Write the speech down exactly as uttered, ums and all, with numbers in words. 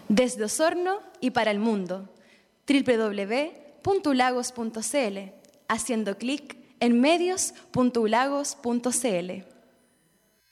Desde Osorno y para el mundo, doble u doble u doble u punto ulagos punto c l, haciendo clic en medios punto ulagos punto c l.